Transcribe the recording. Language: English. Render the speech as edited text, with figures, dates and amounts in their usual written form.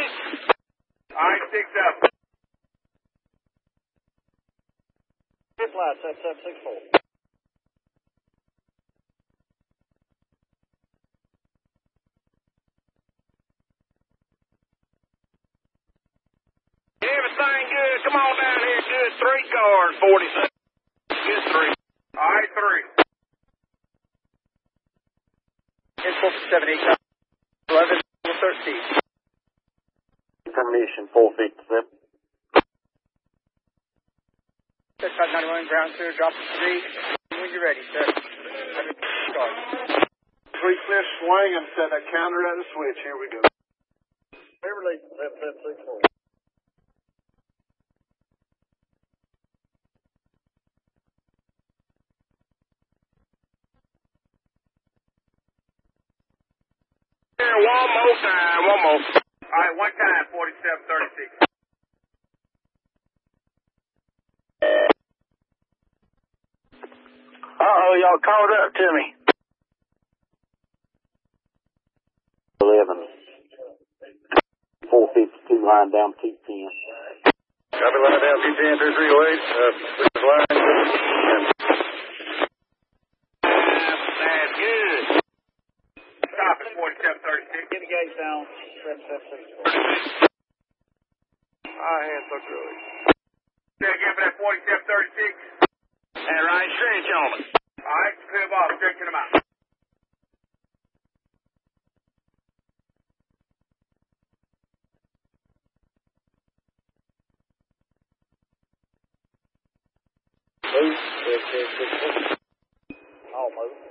Alright, 6 up. Fifth line, 7764. Everything good. Come on down here. Good 3 cars, 47. Good 3. Alright, 3. Info 78, 11, 13. Termination 457. That's 91, ground clear, drop to 3. When you're ready, sir. Start. 3 clear, swing and set a counter at the switch. Here we go. Beverly, 7764. One more time, one more. Alright, one time, 4736. Y'all called up to me. 11. 452 line down 210. Copy, line down 210, 3308. Please line. That's good. Stop at 4736. Get the gate down, 7764. Hands up early. Say again for that 4736. And right straight on it. Alright, clear them off. Straighten them out. Move, 6, 6, 6, 6. All move.